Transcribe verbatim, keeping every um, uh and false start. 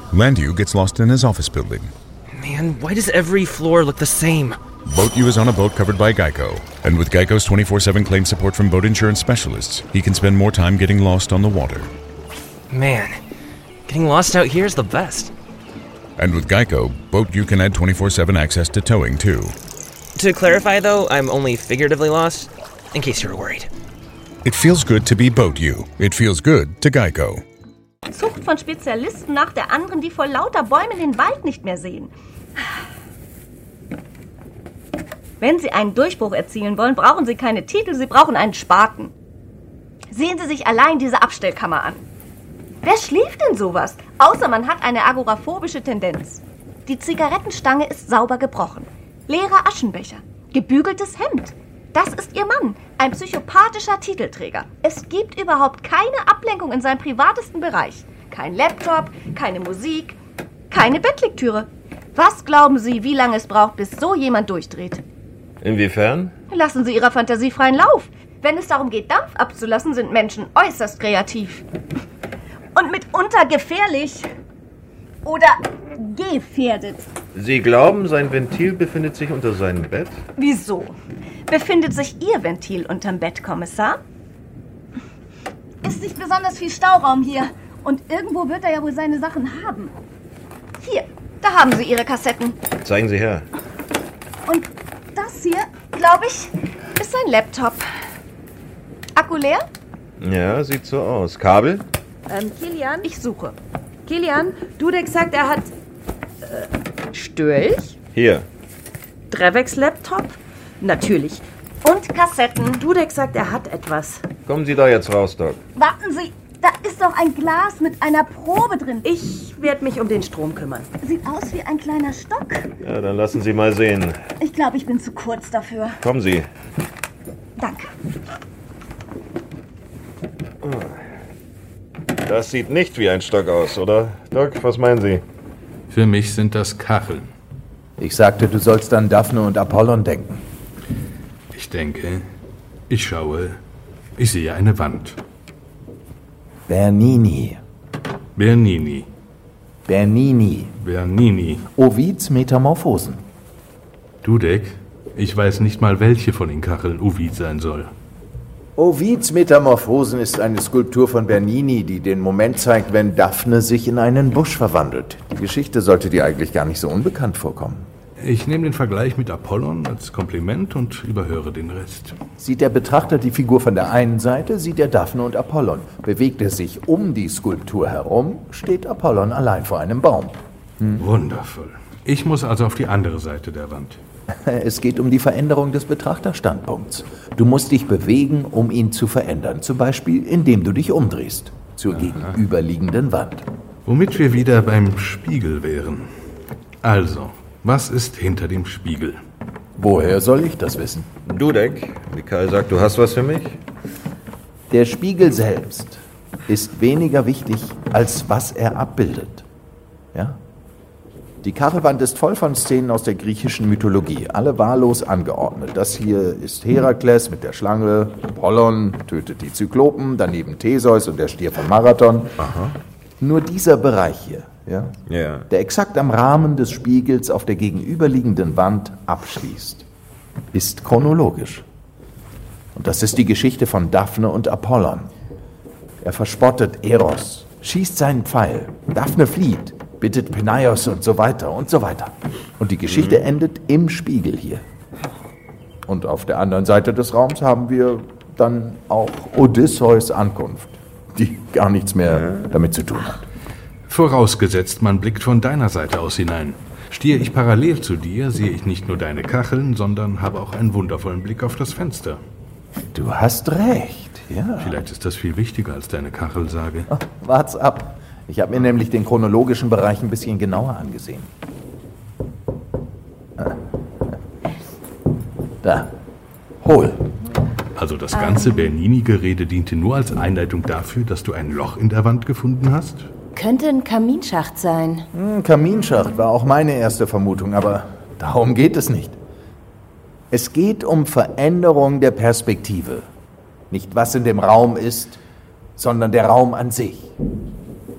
Landu gets lost in his office building. Man, why does every floor look the same? Boat U is on a boat covered by Geico. And with Geico's twenty-four seven claim support from boat insurance specialists, he can spend more time getting lost on the water. Man, getting lost out here is the best. And with Geico, Boat U can add twenty-four seven access to towing, too. To clarify, though, I'm only figuratively lost, in case you were worried. It feels good to be Boat U. It feels good to Geico. Zucht von Spezialisten nach der anderen, die vor lauter Bäumen den Wald nicht mehr sehen. Wenn Sie einen Durchbruch erzielen wollen, brauchen Sie keine Titel, Sie brauchen einen Spaten. Sehen Sie sich allein diese Abstellkammer an. Wer schläft denn sowas? Außer man hat eine agoraphobische Tendenz. Die Zigarettenstange ist sauber gebrochen. Leerer Aschenbecher. Gebügeltes Hemd. Das ist Ihr Mann, ein psychopathischer Titelträger. Es gibt überhaupt keine Ablenkung in seinem privatesten Bereich. Kein Laptop, keine Musik, keine Bettlektüre. Was glauben Sie, wie lange es braucht, bis so jemand durchdreht? Inwiefern? Lassen Sie Ihrer Fantasie freien Lauf. Wenn es darum geht, Dampf abzulassen, sind Menschen äußerst kreativ. Und mitunter gefährlich. Oder gefährdet. Sie glauben, sein Ventil befindet sich unter seinem Bett? Wieso? Befindet sich Ihr Ventil unterm Bett, Kommissar? Ist nicht besonders viel Stauraum hier. Und irgendwo wird er ja wohl seine Sachen haben. Hier, da haben Sie Ihre Kassetten. Zeigen Sie her. Und das hier, glaube ich, ist sein Laptop. Akku leer? Ja, sieht so aus. Kabel? Ähm, Kilian? Ich suche. Kilian, Dudek sagt, er hat... Äh, Störch? Hier. Dreveks Laptop? Natürlich. Und Kassetten. Dudek sagt, er hat etwas. Kommen Sie da jetzt raus, Doc. Warten Sie, da ist doch ein Glas mit einer Probe drin. Ich werde mich um den Strom kümmern. Sieht aus wie ein kleiner Stock. Ja, dann lassen Sie mal sehen. Ich glaube, ich bin zu kurz dafür. Kommen Sie. Danke. Das sieht nicht wie ein Stock aus, oder? Doc, was meinen Sie? Für mich sind das Kacheln. Ich sagte, du sollst an Daphne und Apollon denken. Ich denke, ich schaue, ich sehe eine Wand. Bernini. Bernini. Bernini. Bernini. Ovids Metamorphosen. Dudek, ich weiß nicht mal, welche von den Kacheln Ovid sein soll. Ovids Metamorphosen ist eine Skulptur von Bernini, die den Moment zeigt, wenn Daphne sich in einen Busch verwandelt. Die Geschichte sollte dir eigentlich gar nicht so unbekannt vorkommen. Ich nehme den Vergleich mit Apollon als Kompliment und überhöre den Rest. Sieht der Betrachter die Figur von der einen Seite, sieht er Daphne und Apollon. Bewegt er sich um die Skulptur herum, steht Apollon allein vor einem Baum. Hm? Wundervoll. Ich muss also auf die andere Seite der Wand. Es geht um die Veränderung des Betrachterstandpunkts. Du musst dich bewegen, um ihn zu verändern. Zum Beispiel, indem du dich umdrehst zur Aha. gegenüberliegenden Wand. Womit wir wieder beim Spiegel wären. Also, was ist hinter dem Spiegel? Woher soll ich das wissen? Dudek, Mikhail sagt, du hast was für mich? Der Spiegel selbst ist weniger wichtig, als was er abbildet. Ja? Die Kachelwand ist voll von Szenen aus der griechischen Mythologie, alle wahllos angeordnet. Das hier ist Herakles mit der Schlange, Apollon tötet die Zyklopen, daneben Theseus und der Stier von Marathon. Aha. Nur dieser Bereich hier, ja, ja, der exakt am Rahmen des Spiegels auf der gegenüberliegenden Wand abschließt, ist chronologisch. Und das ist die Geschichte von Daphne und Apollon. Er verspottet Eros, schießt seinen Pfeil, Daphne flieht, bittet Penaios und so weiter und so weiter. Und die Geschichte mhm. endet im Spiegel hier. Und auf der anderen Seite des Raums haben wir dann auch Odysseus Ankunft, die gar nichts mehr ja. damit zu tun hat. Vorausgesetzt, man blickt von deiner Seite aus hinein. Stehe ich parallel zu dir, sehe ich nicht nur deine Kacheln, sondern habe auch einen wundervollen Blick auf das Fenster. Du hast recht, ja. Vielleicht ist das viel wichtiger als deine Kachelsage. Oh, wart's ab. Ich habe mir nämlich den chronologischen Bereich ein bisschen genauer angesehen. Da. Hol. Also das ganze Bernini-Gerede diente nur als Einleitung dafür, dass du ein Loch in der Wand gefunden hast? Könnte ein Kaminschacht sein. Hm, Kaminschacht war auch meine erste Vermutung, aber darum geht es nicht. Es geht um Veränderung der Perspektive. Nicht was in dem Raum ist, sondern der Raum an sich.